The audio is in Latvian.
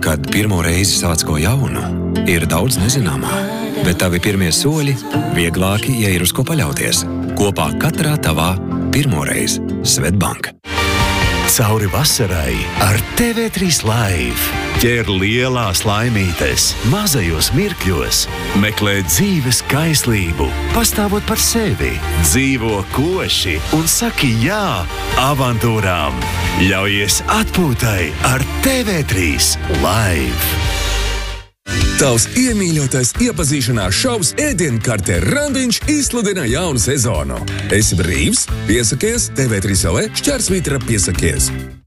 Kad pirmo reizi sāc ko jaunu, ir daudz nezināmā, bet tavi pirmie soļi vieglāki, ja ir uz ko paļauties. Kopā katrā tavā pirmoreiz Svetbank. Cauri vasarai ar TV3 Live. Ķer lielās laimītes, mazajos mirkļos, meklē dzīves kaislību, pastāvot par sevi, dzīvo koši un saki jā avantūrām. Ļaujies atpūtai ar TV3 Live. Tavs iemīļotais iepazīšanās šovs Ēdienkartē Randiņš izsludina jaunu sezonu. Esi brīvs? Piesakies TV3 LV /piesakies.